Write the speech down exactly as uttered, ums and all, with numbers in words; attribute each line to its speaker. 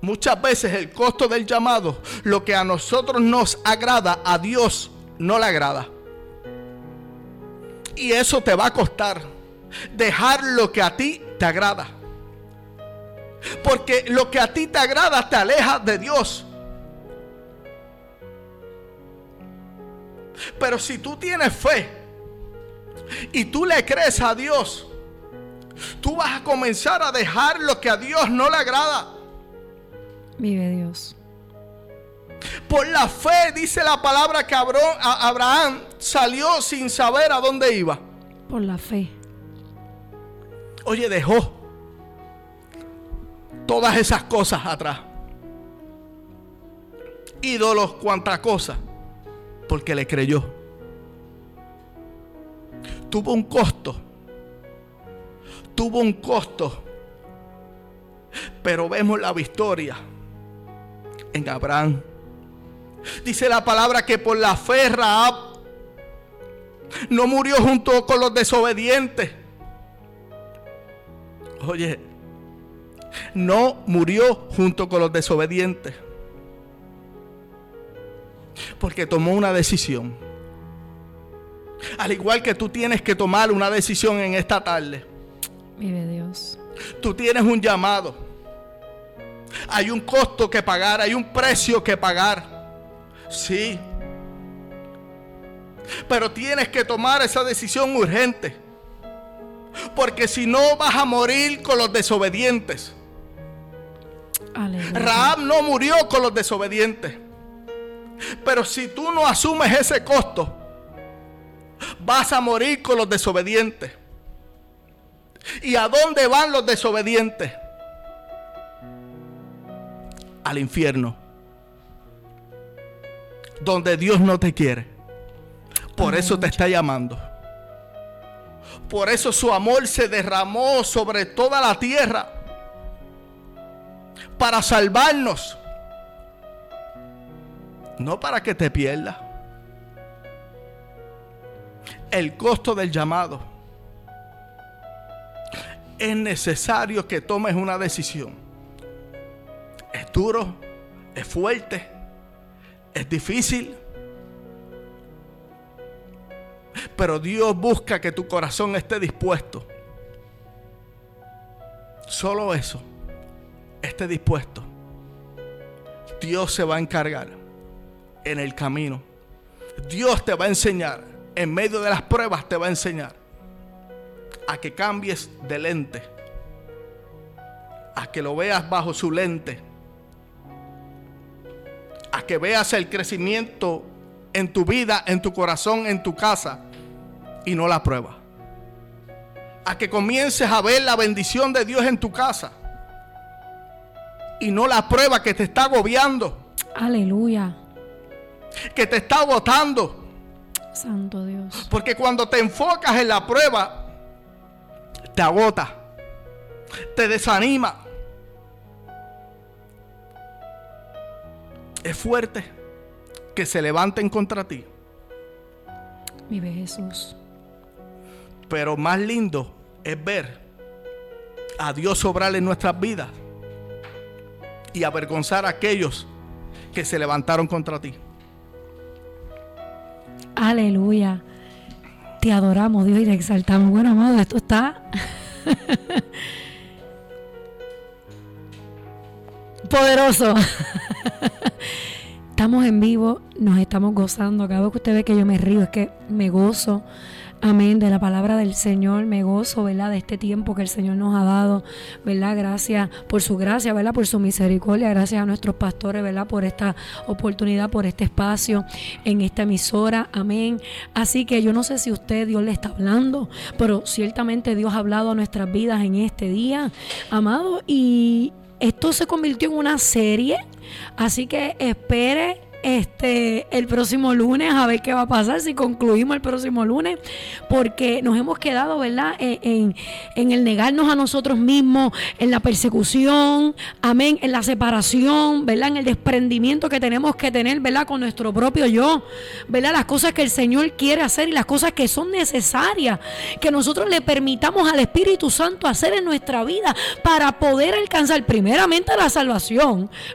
Speaker 1: muchas veces el costo del llamado, lo que a nosotros nos agrada, a Dios no le agrada. Y eso te va a costar dejar lo que a ti te agrada. Porque lo que a ti te agrada te aleja de Dios. Pero si tú tienes fe y tú le crees a Dios, tú vas a comenzar a dejar lo que a Dios no le agrada.
Speaker 2: Vive Dios.
Speaker 1: Por la fe dice la palabra que Abraham salió sin saber a dónde iba.
Speaker 2: Por la fe.
Speaker 1: Oye, dejó todas esas cosas atrás. Ídolos, cuantas cosas. Porque le creyó. Tuvo un costo. Tuvo un costo. Pero vemos la victoria en Abraham. Dice la palabra que por la fe Rahab no murió junto con los desobedientes. Oye, no murió junto con los desobedientes. Porque tomó una decisión. Al igual que tú tienes que tomar una decisión en esta tarde.
Speaker 2: Vive Dios.
Speaker 1: Tú tienes un llamado. Hay un costo que pagar, hay un precio que pagar. Sí. Pero tienes que tomar esa decisión urgente. Porque si no vas a morir con los desobedientes.
Speaker 2: Aleluya.
Speaker 1: Rahab no murió con los desobedientes. Pero si tú no asumes ese costo, vas a morir con los desobedientes. ¿Y a dónde van los desobedientes? Al infierno. Donde Dios no te quiere. Por
Speaker 2: Aleluya.
Speaker 1: eso te está llamando. Por eso su amor se derramó sobre toda la tierra. Para salvarnos. No para que te pierdas. El costo del llamado. Es necesario que tomes una decisión. Es duro, es fuerte, es difícil. Pero Dios busca que tu corazón esté dispuesto. Solo eso, esté dispuesto. Dios se va a encargar en el camino. Dios te va a enseñar, en medio de las pruebas te va a enseñar a que cambies de lente, a que lo veas bajo su lente, a que veas el crecimiento en tu vida, en tu corazón, en tu casa y no la prueba. A que comiences a ver la bendición de Dios en tu casa y no la prueba que te está agobiando.
Speaker 2: Aleluya.
Speaker 1: Que te está agotando.
Speaker 2: Santo Dios.
Speaker 1: Porque cuando te enfocas en la prueba, te agota, te desanima. Es fuerte que se levanten contra ti.
Speaker 2: Vive Jesús.
Speaker 1: Pero más lindo es ver a Dios obrar en nuestras vidas y avergonzar a aquellos que se levantaron contra ti.
Speaker 2: Aleluya. Te adoramos, Dios, y te exaltamos. Bueno, amado, esto está poderoso. Estamos en vivo, nos estamos gozando. Cada vez que usted ve que yo me río, es que me gozo. Amén, de la palabra del Señor, me gozo, ¿verdad? De este tiempo que el Señor nos ha dado, ¿verdad? Gracias por su gracia, ¿verdad? Por su misericordia, gracias a nuestros pastores, ¿verdad? Por esta oportunidad, por este espacio en esta emisora, amén. Así que yo no sé si usted, Dios le está hablando, pero ciertamente Dios ha hablado a nuestras vidas en este día, amado, y esto se convirtió en una serie, así que espere este, el próximo lunes, a ver qué va a pasar, si concluimos el próximo lunes, porque nos hemos quedado, ¿verdad?, en, en, en el negarnos a nosotros mismos, en la persecución, amén, en la separación, ¿verdad?, en el desprendimiento que tenemos que tener, ¿verdad?, con nuestro propio yo, ¿verdad?, las cosas que el Señor quiere hacer y las cosas que son necesarias, que nosotros le permitamos al Espíritu Santo hacer en nuestra vida para poder alcanzar primeramente la salvación,